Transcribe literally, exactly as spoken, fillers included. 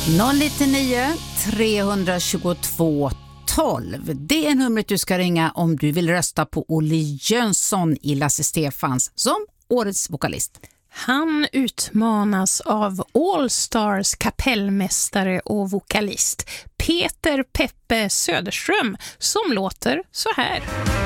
noll nio nio tre två tolv. Det är numret du ska ringa om du vill rösta på Olle Jönsson i Lasse Stefans som årets vokalist. Han utmanas av All Stars kapellmästare och vokalist Peter Peppe Söderström som låter så här.